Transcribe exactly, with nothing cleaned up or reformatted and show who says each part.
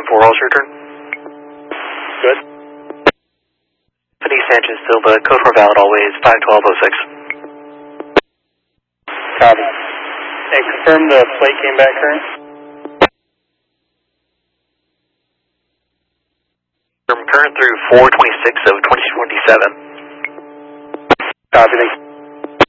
Speaker 1: four, all's your turn.
Speaker 2: Good.
Speaker 1: Tiffany Sanchez Silva, code for valid always, five twelve oh six.
Speaker 2: Copy. And confirm the plate came back current?
Speaker 1: From current through four twenty-six of twenty twenty-seven.
Speaker 2: Copy, thanks.